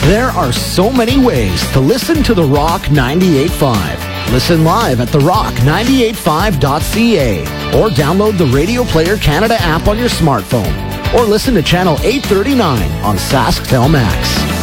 There are so many ways to listen to The Rock 98.5. Listen live at therock985.ca or download the Radio Player Canada app on your smartphone or listen to channel 839 on SaskTel Max.